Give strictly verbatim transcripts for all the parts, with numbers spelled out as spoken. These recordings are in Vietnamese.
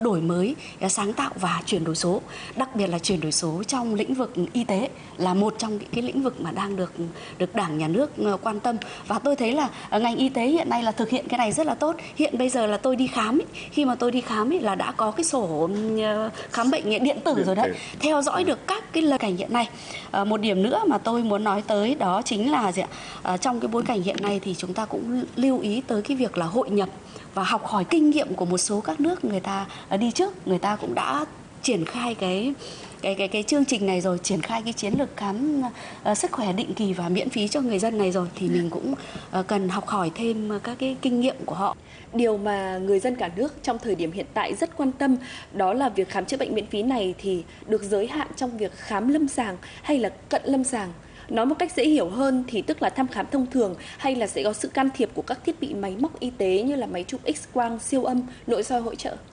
đổi mới, sáng tạo và chuyển đổi số, đặc biệt là chuyển đổi số trong lĩnh vực y tế là một trong những cái lĩnh vực mà đang được được Đảng, Nhà nước quan tâm. Và tôi thấy là ngành y tế hiện nay là thực hiện cái này rất là tốt. Hiện bây giờ là tôi đi khám ấy, khi mà tôi đi khám ấy là đã có cái sổ khám bệnh điện tử rồi đấy, theo dõi được các cái lời cảnh hiện nay. À, một điểm nữa mà tôi muốn nói tới đó chính là gì ạ? À, trong cái bối cảnh hiện nay thì chúng ta cũng lưu ý tới cái việc là hội nhập và học hỏi kinh nghiệm của một số các nước người ta đi trước, người ta cũng đã triển khai cái cái cái cái chương trình này rồi, triển khai cái chiến lược khám uh, sức khỏe định kỳ và miễn phí cho người dân này rồi, thì mình cũng uh, cần học hỏi thêm các cái kinh nghiệm của họ. Điều mà người dân cả nước trong thời điểm hiện tại rất quan tâm đó là việc khám chữa bệnh miễn phí này thì được giới hạn trong việc khám lâm sàng hay là cận lâm sàng. Nói một cách dễ hiểu hơn thì tức là thăm khám thông thường hay là sẽ có sự can thiệp của các thiết bị máy móc y tế như là máy chụp X-quang, siêu âm, nội soi hỗ trợ.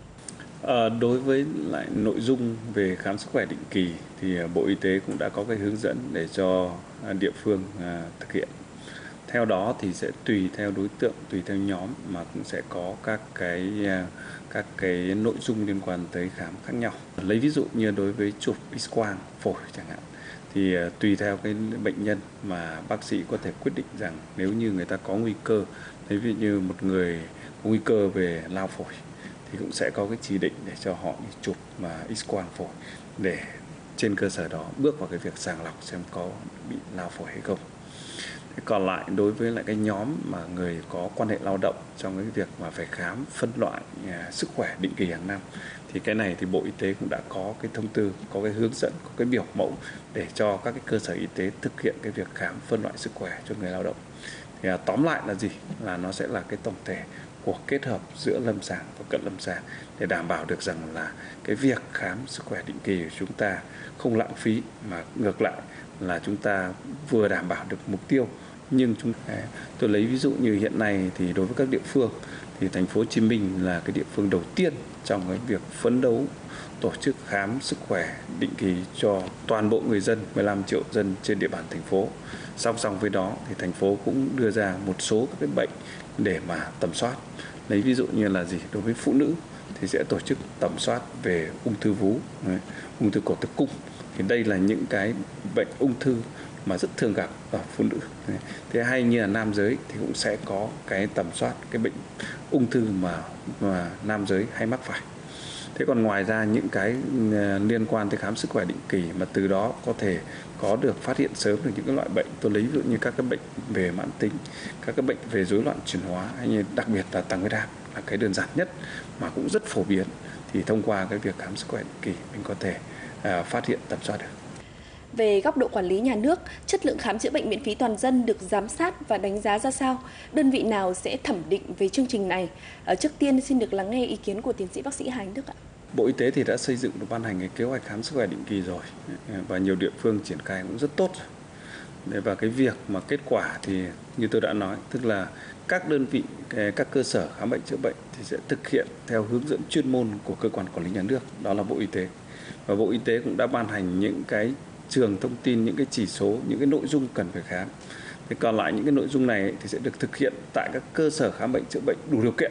À, đối với lại nội dung về khám sức khỏe định kỳ thì Bộ Y tế cũng đã có cái hướng dẫn để cho địa phương à, thực hiện. Theo đó thì sẽ tùy theo đối tượng, tùy theo nhóm mà cũng sẽ có các cái các cái nội dung liên quan tới khám khác nhau. Lấy ví dụ như đối với chụp X-quang phổi chẳng hạn, thì uh, tùy theo cái bệnh nhân mà bác sĩ có thể quyết định rằng nếu như người ta có nguy cơ, ví dụ như một người có nguy cơ về lao phổi thì cũng sẽ có cái chỉ định để cho họ đi chụp mà X-quang phổi để trên cơ sở đó bước vào cái việc sàng lọc xem có bị lao phổi hay không. Thế còn lại đối với lại cái nhóm mà người có quan hệ lao động trong cái việc mà phải khám phân loại à, sức khỏe định kỳ hàng năm, thì cái này thì Bộ Y tế cũng đã có cái thông tư, có cái hướng dẫn, có cái biểu mẫu để cho các cái cơ sở y tế thực hiện cái việc khám phân loại sức khỏe cho người lao động. Thì à, tóm lại là gì? Là nó sẽ là cái tổng thể của kết hợp giữa lâm sàng và cận lâm sàng để đảm bảo được rằng là cái việc khám sức khỏe định kỳ của chúng ta không lãng phí, mà ngược lại là chúng ta vừa đảm bảo được mục tiêu. Nhưng chúng tôi lấy ví dụ như hiện nay thì đối với các địa phương thì thành phố Hồ Chí Minh là cái địa phương đầu tiên trong cái việc phấn đấu tổ chức khám sức khỏe định kỳ cho toàn bộ người dân, mười lăm triệu dân trên địa bàn thành phố. Song song với đó thì thành phố cũng đưa ra một số các cái bệnh để mà tầm soát. Lấy ví dụ như là gì? Đối với phụ nữ thì sẽ tổ chức tầm soát về ung thư vú, ung thư cổ tử cung. Thì đây là những cái bệnh ung thư mà rất thường gặp ở phụ nữ. Thế hay như là nam giới thì cũng sẽ có cái tầm soát cái bệnh ung thư mà, mà nam giới hay mắc phải. Thế còn ngoài ra những cái liên quan tới khám sức khỏe định kỳ mà từ đó có thể có được phát hiện sớm được những cái loại bệnh, tôi lấy ví dụ như các cái bệnh về mãn tính, các cái bệnh về rối loạn chuyển hóa, hay như đặc biệt là tăng huyết áp là cái đơn giản nhất mà cũng rất phổ biến, thì thông qua cái việc khám sức khỏe định kỳ mình có thể à, phát hiện tầm soát được. Về góc độ quản lý nhà nước, chất lượng khám chữa bệnh miễn phí toàn dân được giám sát và đánh giá ra sao? Đơn vị nào sẽ thẩm định về chương trình này? À, trước tiên xin được lắng nghe ý kiến của tiến sĩ bác sĩ Hà Anh Đức ạ. Bộ Y tế thì đã xây dựng và ban hành cái kế hoạch khám sức khỏe định kỳ rồi, và nhiều địa phương triển khai cũng rất tốt rồi. Và cái việc mà kết quả thì như tôi đã nói, tức là các đơn vị, các cơ sở khám bệnh chữa bệnh thì sẽ thực hiện theo hướng dẫn chuyên môn của cơ quan quản lý nhà nước, đó là Bộ Y tế. Và Bộ Y tế cũng đã ban hành những cái trường thông tin, những cái chỉ số, những cái nội dung cần phải khám. Thì còn lại những cái nội dung này thì sẽ được thực hiện tại các cơ sở khám bệnh chữa bệnh đủ điều kiện.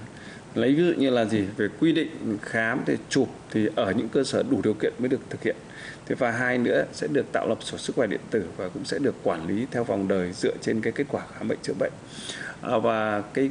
Lấy ví dụ như là gì? Về quy định khám thì chụp thì ở những cơ sở đủ điều kiện mới được thực hiện. Thế và hai nữa sẽ được tạo lập sổ sức khỏe điện tử và cũng sẽ được quản lý theo vòng đời dựa trên cái kết quả khám bệnh chữa bệnh. À, và cái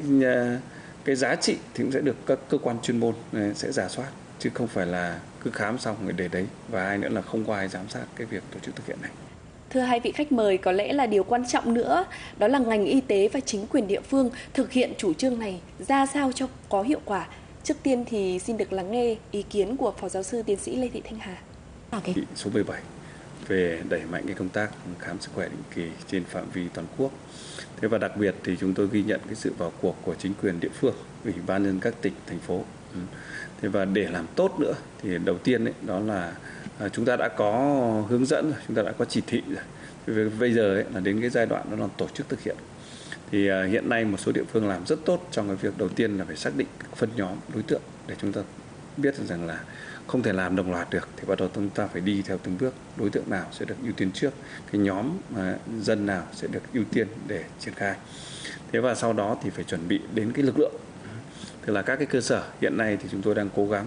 cái giá trị thì cũng sẽ được các cơ quan chuyên môn sẽ rà soát, chứ không phải là cứ khám xong rồi để đấy, và hai nữa là không có ai giám sát cái việc tổ chức thực hiện này. Thưa hai vị khách mời, có lẽ là điều quan trọng nữa đó là ngành y tế và chính quyền địa phương thực hiện chủ trương này ra sao cho có hiệu quả. Trước tiên thì xin được lắng nghe ý kiến của Phó Giáo sư Tiến sĩ Lê Thị Thanh Hà. Nghị định số mười bảy về đẩy mạnh cái công tác khám sức khỏe định kỳ trên phạm vi toàn quốc. Thế và đặc biệt thì chúng tôi ghi nhận cái sự vào cuộc của chính quyền địa phương, ủy ban nhân các tỉnh, thành phố. Thế và để làm tốt nữa thì đầu tiên ấy, đó là chúng ta đã có hướng dẫn rồi, chúng ta đã có chỉ thị rồi. Bây giờ ấy, là đến cái giai đoạn đó là tổ chức thực hiện. Thì uh, hiện nay một số địa phương làm rất tốt trong cái việc đầu tiên là phải xác định phân nhóm đối tượng để chúng ta biết rằng là không thể làm đồng loạt được, thì bắt đầu chúng ta phải đi theo từng bước, đối tượng nào sẽ được ưu tiên trước, cái nhóm uh, dân nào sẽ được ưu tiên để triển khai. Thế và sau đó thì phải chuẩn bị đến cái lực lượng, tức là các cái cơ sở hiện nay thì chúng tôi đang cố gắng